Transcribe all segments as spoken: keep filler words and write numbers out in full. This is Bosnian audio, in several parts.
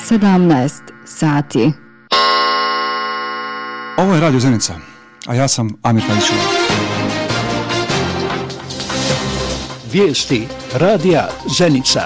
sedamnaest sati. Ovo je Radio Zenica, a ja sam Amir Pavićeva. Vijesti Radija Zenica.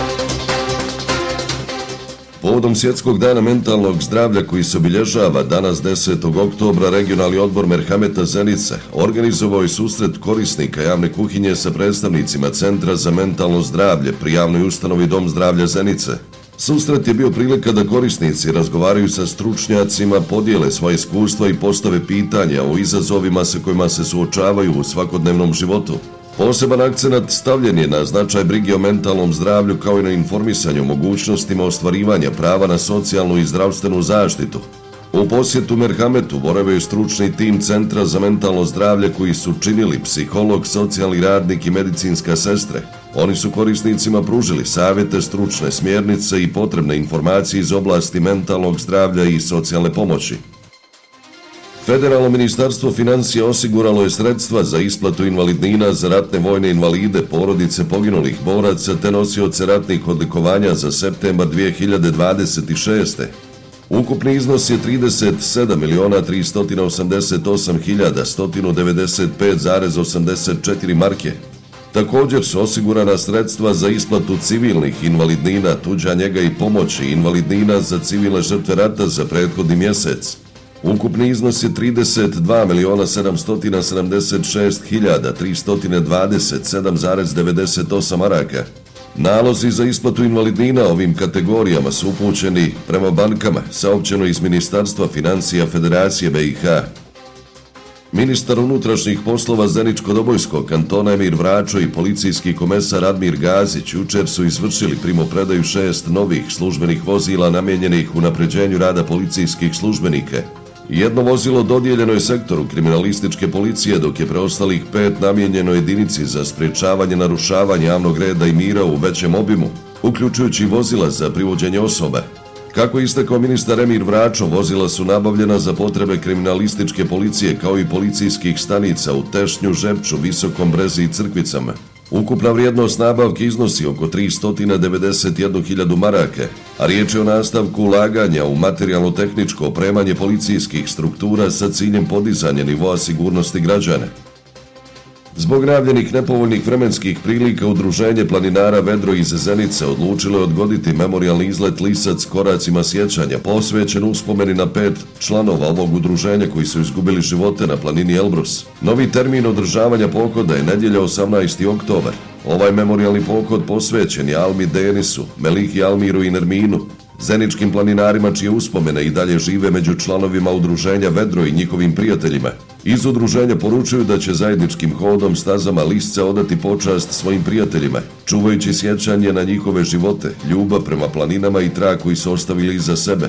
Povodom Svjetskog dana mentalnog zdravlja koji se obilježava danas desetog oktobra, regionalni odbor Merhameta Zenice organizovao je susret korisnika javne kuhinje sa predstavnicima Centra za mentalno zdravlje pri javnoj ustanovi Dom zdravlja Zenice. Susret je bio prilika da korisnici razgovaraju sa stručnjacima, podijele svoje iskustva i postave pitanja o izazovima sa kojima se suočavaju u svakodnevnom životu. Poseban akcenat stavljen je na značaj brige o mentalnom zdravlju kao i na informisanju o mogućnostima ostvarivanja prava na socijalnu i zdravstvenu zaštitu. U posjetu Merhametu boravio je stručni tim Centra za mentalno zdravlje koji su činili psiholog, socijalni radnik i medicinska sestre. Oni su korisnicima pružili savjete, stručne smjernice i potrebne informacije iz oblasti mentalnog zdravlja i socijalne pomoći. Federalno ministarstvo financija osiguralo je sredstva za isplatu invalidnina za ratne vojne invalide, porodice poginulih boraca te nosioce ratnih odlikovanja za septembar dvije hiljade dvadeset šeste. Ukupni iznos je trideset sedam miliona tristo osamdeset osam hiljada sto devedeset pet zarez osamdeset četiri marke. Također su osigurana sredstva za isplatu civilnih invalidnina, tuđa njega i pomoći, invalidnina za civilne žrtve rata za prethodni mjesec. Ukupni iznos je trideset dva miliona sedamsto sedamdeset šest hiljada tristo dvadeset sedam zarez devedeset osam maraka. Nalozi za isplatu invalidnina ovim kategorijama su upućeni prema bankama, saopćeno iz Ministarstva financija Federacije B i H. Ministar unutrašnjih poslova Zeničko-Dobojskog kantona Emir Vračo i policijski komesar Admir Gazić jučer su izvršili primopredaju šest novih službenih vozila namijenjenih unapređenju rada policijskih službenika. Jedno vozilo dodijeljeno je sektoru kriminalističke policije, dok je preostalih pet namijenjeno jedinici za sprječavanje narušavanja javnog reda i mira u većem obimu, uključujući vozila za privođenje osoba. Kako je istakao ministar Emir Vračo, vozila su nabavljena za potrebe kriminalističke policije kao i policijskih stanica u Tešnju, Žepču, Visokom Brezi i Crkvicama. Ukupna vrijednost nabavke iznosi oko tristo devedeset jednu hiljadu maraka, a riječ je o nastavku ulaganja u materijalno-tehničko opremanje policijskih struktura sa ciljem podizanja nivoa sigurnosti građana. Zbog najavljenih nepovoljnih vremenskih prilika, Udruženje planinara Vedro iz Zenice odlučilo je odgoditi memorijalni izlet Lisac koracima sjećanja, posvećen uspomeni na pet članova ovog udruženja koji su izgubili živote na planini Elbrus. Novi termin održavanja pohoda je nedjelja osamnaesti oktobar. Ovaj memorijalni pohod posvećen je Almi Denisu, Melihi Almiru i Nerminu, zeničkim planinarima čije uspomene i dalje žive među članovima udruženja Vedro i njihovim prijateljima. Iz udruženja poručuju da će zajedničkim hodom stazama Lisca odati počast svojim prijateljima, čuvajući sjećanje na njihove živote, ljubav prema planinama i trag koji su ostavili iza sebe.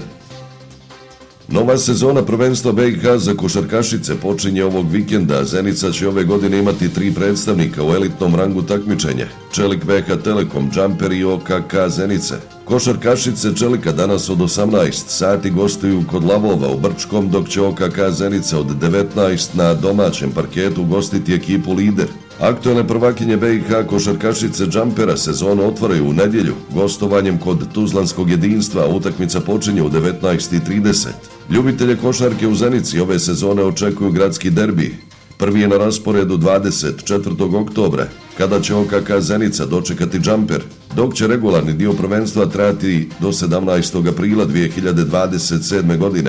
Nova sezona prvenstva B i H za košarkašice počinje ovog vikenda, a Zenica će ove godine imati tri predstavnika u elitnom rangu takmičenja: Čelik B H Telekom, Džamper i O K K Zenice. Košarkašice Čelika danas od osamnaest sati gostuju kod Lavova u Brčkom, dok će O K K Zenica od devetnaest na domaćem parketu gostiti ekipu Lider. Aktualne prvakinje B i H košarkašice Džampera sezonu otvaraju u nedjelju gostovanjem kod Tuzlanskog jedinstva, a utakmica počinje u devetnaest i trideset. Ljubitelje košarke u Zenici ove sezone očekuju gradski derbi. Prvi je na rasporedu dvadeset četvrtog oktobra, kada će O K K Zenica dočekati Džamper, dok će regularni dio prvenstva trajati do sedamnaestog aprila dvije hiljade dvadeset sedme. godine.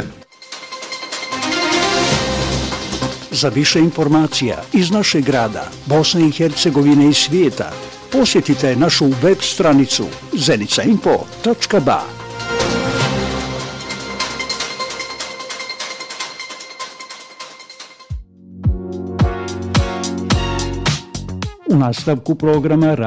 Za više informacija iz našeg grada, Bosne i Hercegovine i svijeta, posjetite našu web stranicu zenica info točka ba. U nastavku programa